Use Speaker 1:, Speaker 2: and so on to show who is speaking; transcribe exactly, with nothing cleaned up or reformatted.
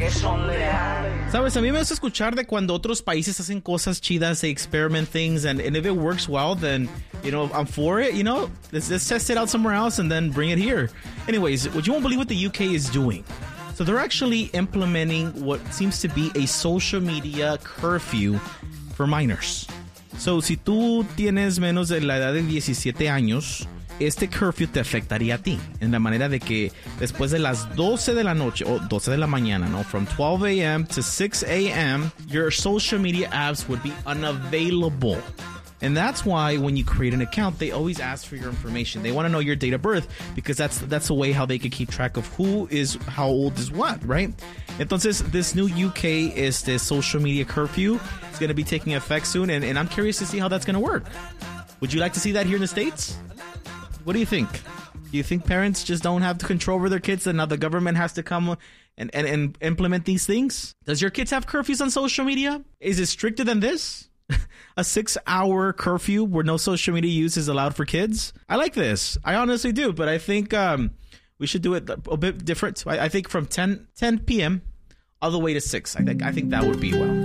Speaker 1: que son leales.
Speaker 2: Sabes, a mí me gusta escuchar de cuando otros países hacen cosas chidas, they experiment things, and, and if it works well, then, you know, I'm for it, you know? Let's, let's test it out somewhere else and then bring it here. Anyways, what you won't believe what the U K is doing. So they're actually implementing what seems to be a social media curfew for minors. So, si tú tienes menos de la edad de diecisiete años, este curfew te afectaría a ti en la manera de que después de las doce de la noche o doce de la mañana, ¿no? From twelve a.m. to six a.m., your social media apps would be unavailable. And that's why when you create an account, they always ask for your information. They want to know your date of birth because that's that's the way how they can keep track of who is how old is what, right? Entonces, this new U K is the social media curfew. It's going to be taking effect soon, and, and I'm curious to see how that's going to work. Would you like to see that here in the States? What do you think? Do you think parents just don't have control over their kids and now the government has to come and, and, and implement these things? Does your kids have curfews on social media? Is it stricter than this? A six-hour curfew where no social media use is allowed for kids? I like this. I honestly do, but I think um, we should do it a bit different. I, I think from ten p.m. all the way to six. I think I think that would be well.